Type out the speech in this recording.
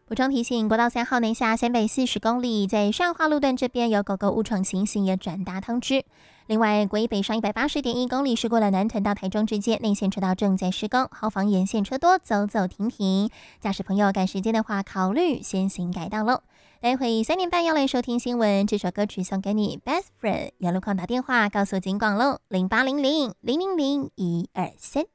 补充提醒，国道3号内下新北40公里，在善化路段这边有狗狗误闯情形，也转达通知。另外，国一北上180.1公里是过了南屯到台中之间，内线车道正在施工，后方沿线车多，走走停停。驾驶朋友赶时间的话，考虑先行改道喽。待会3点半要来收听新闻，这首歌曲送给你 Best Friend， 有路况打电话告诉警广喽，0800 000 123。